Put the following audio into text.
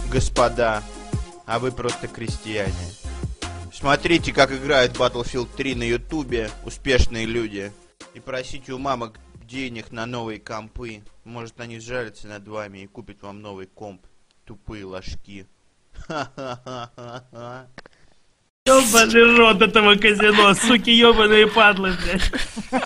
господа, а вы просто крестьяне. Смотрите, как играют Battlefield 3 на ютубе успешные люди. И просите у мамок денег на новые компы. Может, они сжалятся над вами и купят вам новый комп. Тупые ложки. Ха-ха-ха-ха-ха. Ёбаный рот этого казино, суки ёбаные падлы, блядь.